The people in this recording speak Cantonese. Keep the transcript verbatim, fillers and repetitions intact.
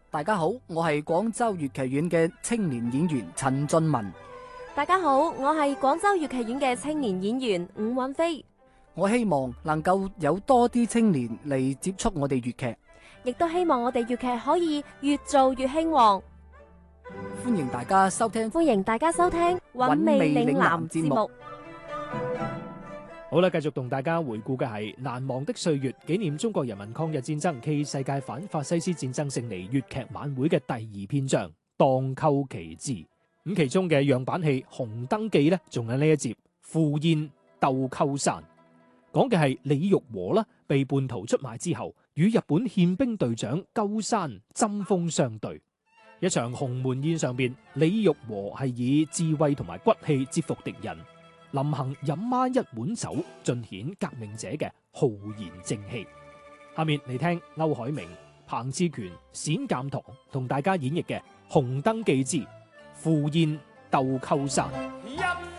大家好，我係廣州粵劇院嘅青年演員陳俊文。 大家好，我係廣州粵劇院嘅青年演員伍允飛。 我希望能夠有多啲青年嚟接觸我哋粵劇， 亦都希望我哋粵劇可以越做越興旺。 歡迎大家收聽， 歡迎大家收聽韻味嶺南節目。 好啦，繼續同大家回顧嘅係難忘的歲月，紀念中國人民抗日戰爭暨世界反法西斯戰爭勝利粵劇晚會嘅第二篇章《蕩寇奇志》。咁其中嘅樣板戲《紅燈記》呢，仲有呢一節《赴宴鬥寇山》，講嘅係李玉和啦，被叛徒出賣之後，與日本憲兵隊長鳩山針鋒相對。一場鴻門宴上邊，李玉和係以智慧同埋骨氣折服敵人。臨行飲孖一碗酒，盡顯革命者嘅浩然正氣。下面嚟聽歐海明、彭志權、冼鑒堂同大家演繹嘅《紅燈記之赴宴鬥寇山》。